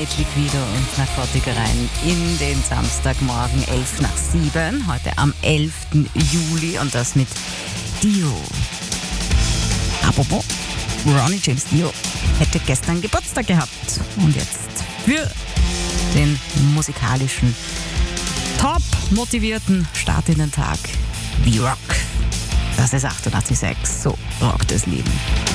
mit Liquido und Narcotica rein in den Samstagmorgen 6:11. Heute am 11. Juli und das mit Dio. Apropos, Ronnie James Dio hätte gestern Geburtstag gehabt und jetzt für den musikalischen, top motivierten Start in den Tag The Rock. Das ist 88,6, so rockt das Leben.